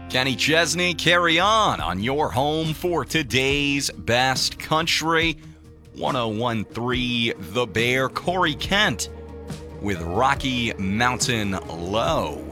Kenny Chesney, carry on your home for today's best country. 101.3 The Bear, Corey Kent with Rocky Mountain Low.